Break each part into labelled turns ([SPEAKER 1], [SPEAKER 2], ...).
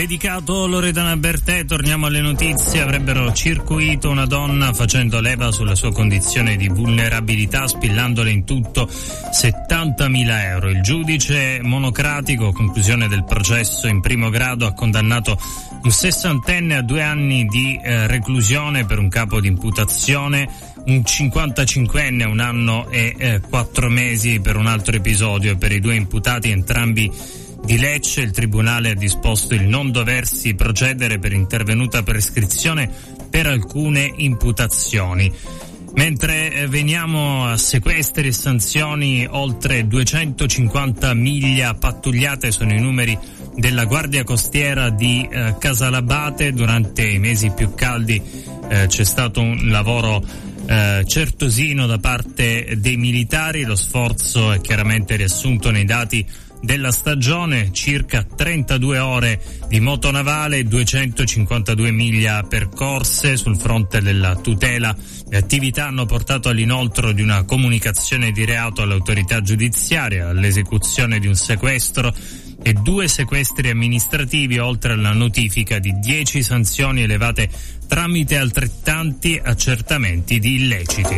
[SPEAKER 1] Dedicato Loredana Bertè, torniamo alle notizie. Avrebbero circuito una donna facendo leva sulla sua condizione di vulnerabilità, spillandole in tutto 70.000 euro. Il giudice monocratico, conclusione del processo in primo grado, ha condannato un 60enne a 2 anni di reclusione per un capo di imputazione, un 55enne a 1 anno e 4 mesi per un altro episodio. Per i 2 imputati, entrambi di Lecce, il tribunale ha disposto il non doversi procedere per intervenuta prescrizione per alcune imputazioni. Mentre veniamo a sequestri e sanzioni, oltre 250 miglia pattugliate sono i numeri della Guardia Costiera di Casalabate. Durante i mesi più caldi c'è stato un lavoro certosino da parte dei militari. Lo sforzo è chiaramente riassunto nei dati della stagione: circa 32 ore di moto navale, 252 miglia percorse. Sul fronte della tutela, le attività hanno portato all'inoltro di una comunicazione di reato all'autorità giudiziaria, all'esecuzione di un sequestro e 2 sequestri amministrativi, oltre alla notifica di 10 sanzioni elevate tramite altrettanti accertamenti di illeciti.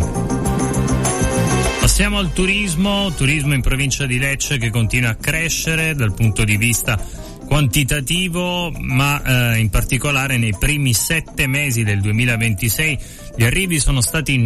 [SPEAKER 1] Passiamo al turismo in provincia di Lecce, che continua a crescere dal punto di vista quantitativo, ma in particolare nei primi 7 mesi del 2026 gli arrivi sono stati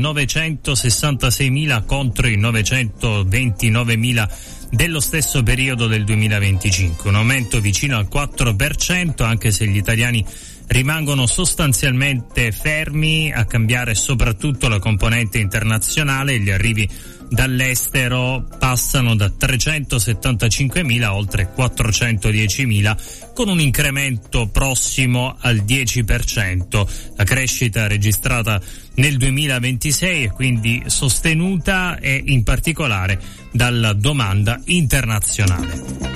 [SPEAKER 1] 966.000 contro i 929.000 dello stesso periodo del 2025, un aumento vicino al 4%, anche se gli italiani rimangono sostanzialmente fermi. A cambiare soprattutto la componente internazionale. Gli arrivi dall'estero passano da 375.000 a oltre 410.000, con un incremento prossimo al 10%. La crescita registrata nel 2026 è quindi sostenuta, e in particolare dalla domanda internazionale.